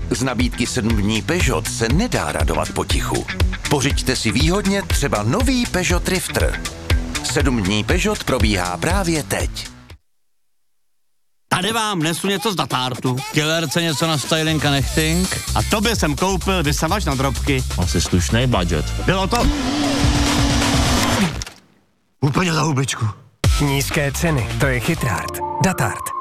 Z nabídky 7 dní Peugeot se nedá radovat potichu. Pořiďte si výhodně třeba nový Peugeot Drifter. 7 dní Peugeot probíhá právě teď. Tady vám nesu něco z Datártu. Killerce něco na styling a nechting. A tobě jsem koupil vysavač na drobky. Asi slušnej budget. Bylo to... Úplně za hubičku. Nízké ceny, to je chytrát. Datart.